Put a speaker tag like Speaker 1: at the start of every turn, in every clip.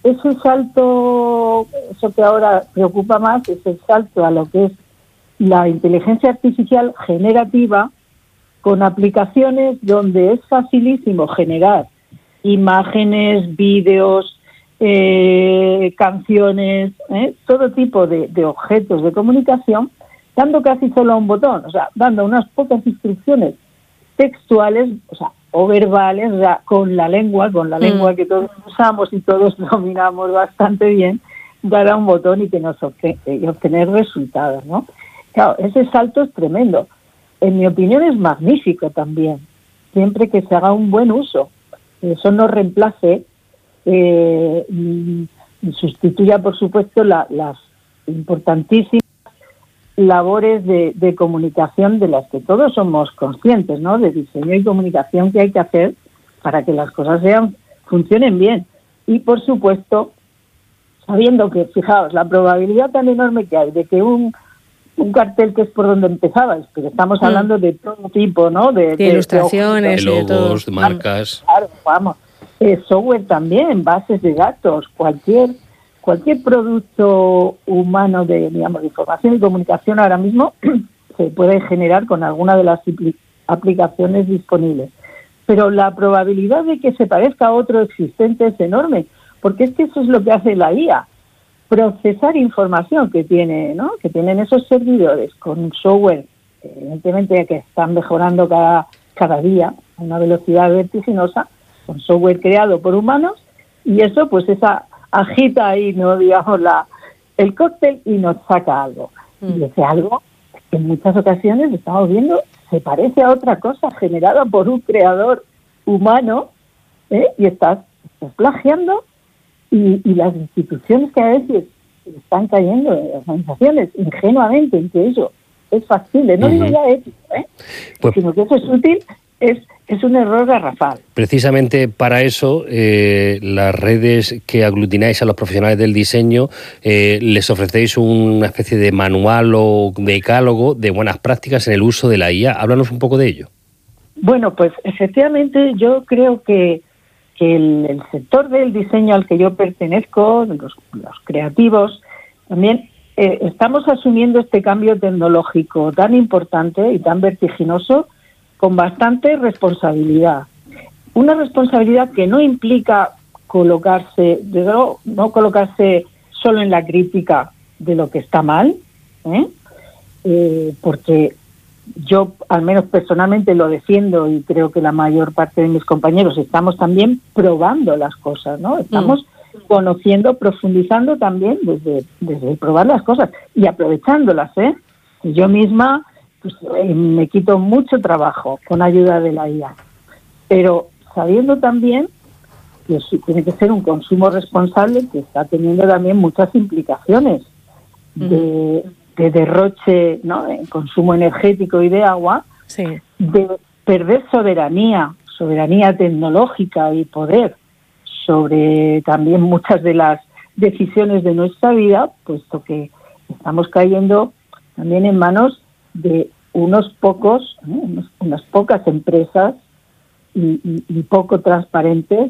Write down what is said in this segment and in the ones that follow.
Speaker 1: ese salto, eso que ahora preocupa más, es el salto a lo que es la inteligencia artificial generativa, con aplicaciones donde es facilísimo generar imágenes, vídeos, canciones, todo tipo de objetos de comunicación, dando casi solo a un botón, o sea, dando unas pocas instrucciones textuales, o sea, o verbales, o sea, con la lengua que todos usamos y todos dominamos bastante bien, dar a un botón y que y obtener resultados, ¿no? Claro, ese salto es tremendo. En mi opinión es magnífico también, siempre que se haga un buen uso. Eso no reemplace y sustituya, por supuesto, las importantísimas labores de comunicación de las que todos somos conscientes, ¿no? De diseño y comunicación que hay que hacer para que las cosas funcionen bien. Y, por supuesto, sabiendo que, fijaos, la probabilidad tan enorme que hay de que un cartel, que es por donde empezabais, pero estamos hablando de todo tipo, ¿no? De
Speaker 2: ilustraciones, de logos, de marcas.
Speaker 1: Claro, vamos. Software también, bases de datos, cualquier producto humano de información y comunicación ahora mismo se puede generar con alguna de las aplicaciones disponibles. Pero la probabilidad de que se parezca a otro existente es enorme, porque es que eso es lo que hace la IA. Procesar información que tienen esos servidores con un software, evidentemente, que están mejorando cada día a una velocidad vertiginosa, con software creado por humanos, y eso pues agita ahí, no digamos el cóctel y nos saca algo. Y ese algo, en muchas ocasiones estamos viendo, se parece a otra cosa generada por un creador humano, y estás plagiando. Y las instituciones que a veces están cayendo, las organizaciones, ingenuamente, en que eso es factible, no digo ya ético, sino que eso es útil, es un error garrafal.
Speaker 2: Precisamente para eso, las redes que aglutináis a los profesionales del diseño, les ofrecéis una especie de manual o decálogo de buenas prácticas en el uso de la IA. Háblanos un poco de ello.
Speaker 1: Bueno, pues efectivamente yo creo que el sector del diseño al que yo pertenezco, los creativos, también estamos asumiendo este cambio tecnológico tan importante y tan vertiginoso con bastante responsabilidad. Una responsabilidad que no implica no colocarse solo en la crítica de lo que está mal, porque yo, al menos personalmente, lo defiendo y creo que la mayor parte de mis compañeros estamos también probando las cosas, ¿no? Estamos conociendo, profundizando también desde probar las cosas y aprovechándolas, Yo misma pues, me quito mucho trabajo con ayuda de la IA, pero sabiendo también que tiene que ser un consumo responsable que está teniendo también muchas implicaciones de derroche, ¿no?, en consumo energético y de agua, de perder soberanía tecnológica y poder sobre también muchas de las decisiones de nuestra vida, puesto que estamos cayendo también en manos de unas pocas empresas y poco transparentes,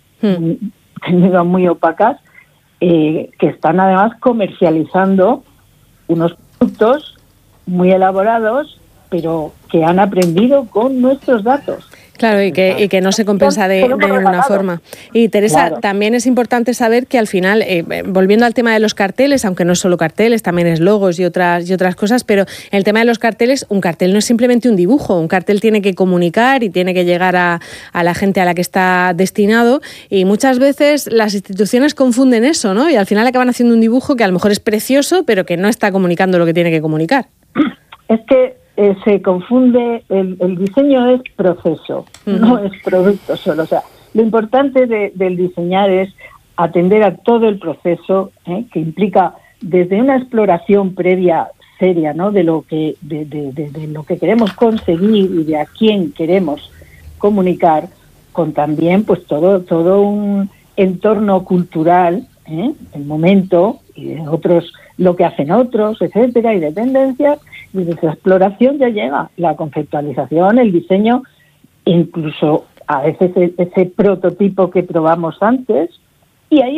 Speaker 1: muy opacas, que están además comercializando unos productos muy elaborados, pero que han aprendido con nuestros datos.
Speaker 3: Claro, y que no se compensa de ninguna forma. Y Teresa, también es importante saber que al final, volviendo al tema de los carteles, aunque no es solo carteles, también es logos y otras cosas, pero en el tema de los carteles, un cartel no es simplemente un dibujo, un cartel tiene que comunicar y tiene que llegar a la gente a la que está destinado, y muchas veces las instituciones confunden eso, ¿no? Y al final acaban haciendo un dibujo que a lo mejor es precioso, pero que no está comunicando lo que tiene que comunicar.
Speaker 1: Es que se confunde, el diseño es proceso, no es producto solo. O sea, lo importante del diseñar es atender a todo el proceso, que implica desde una exploración previa seria, ¿no?, de lo que queremos conseguir y de a quién queremos comunicar, con también pues todo un entorno cultural, el momento y de otros, lo que hacen otros, etcétera, y de tendencias. Y desde esa exploración ya llega la conceptualización, el diseño, incluso a veces ese prototipo que probamos antes, y ahí